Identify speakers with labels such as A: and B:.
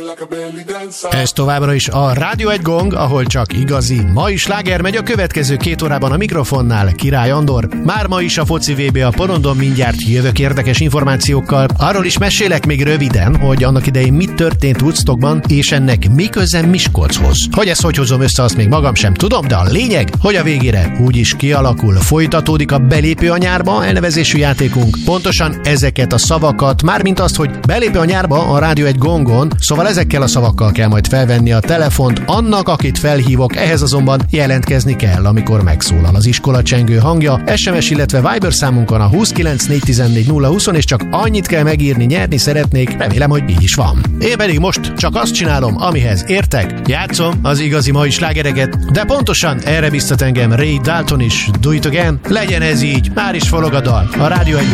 A: Ez továbbra is a Rádió Egy Gong, ahol csak igazi mai sláger megy. A következő 2 órában a mikrofonnál Király Andor. Már ma is a foci VB a porondon, mindjárt jövök érdekes információkkal. Arról is mesélek még röviden, hogy annak idején mi történt Woodstockban, és ennek mi köze Miskolchoz. Hogy ezt hogy hozom össze, azt még magam sem tudom, de a lényeg, hogy a végére úgyis kialakul, folytatódik a Belépő a nyárba elnevezésű játékunk. Pontosan ezeket a szavakat, mármint azt, hogy belépő a nyárba a Rádió Egy Gongon, szóval ezekkel a szavakkal kell majd felvenni a telefont annak, akit felhívok, ehhez azonban jelentkezni kell, amikor megszólal az iskola csengő hangja. SMS, illetve Viber számunkon a 29 414 020, és csak annyit kell megírni, nyerni szeretnék, remélem, hogy így is van. Én pedig most csak azt csinálom, amihez értek, játszom az igazi mai slágereket, de pontosan erre biztat engem Ray Dalton is. Do it again, legyen ez így, már is forog a dal. A Rádió Egy